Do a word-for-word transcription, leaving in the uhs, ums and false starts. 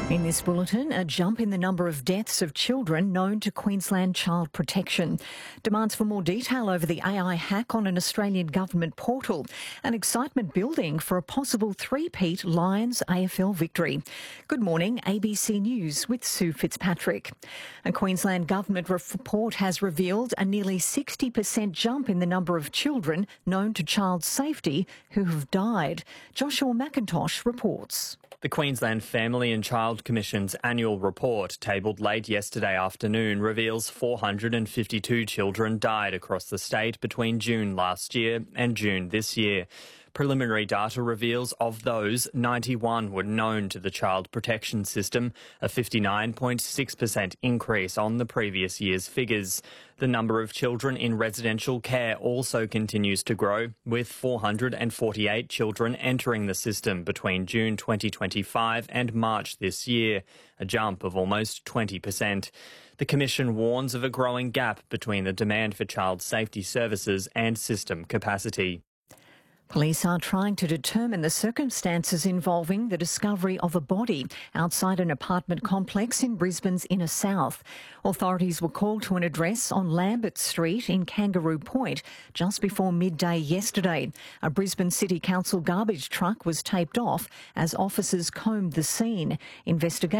In this bulletin, a jump in the number of deaths of children known to Queensland Child Protection. Demands for more detail over the A I hack on an Australian government portal. And excitement building for a possible three-peat Lions A F L victory. Good morning, A B C News with Sue Fitzpatrick. A Queensland government report has revealed a nearly sixty percent jump in the number of children known to child safety who have died. Joshua McIntosh reports. The Queensland Family and Child Commission's annual report, tabled late yesterday afternoon, reveals four hundred fifty-two children died across the state between June last year and June this year. Preliminary data reveals of those, ninety-one were known to the Child Protection System, a fifty-nine point six percent increase on the previous year's figures. The number of children in residential care also continues to grow, with four hundred forty-eight children entering the system between June twenty twenty-five and March this year, a jump of almost twenty percent. The Commission warns of a growing gap between the demand for child safety services and system capacity. Police are trying to determine the circumstances involving the discovery of a body outside an apartment complex in Brisbane's inner south. Authorities were called to an address on Lambert Street in Kangaroo Point just before midday yesterday. A Brisbane City Council garbage truck was taped off as officers combed the scene. Investigation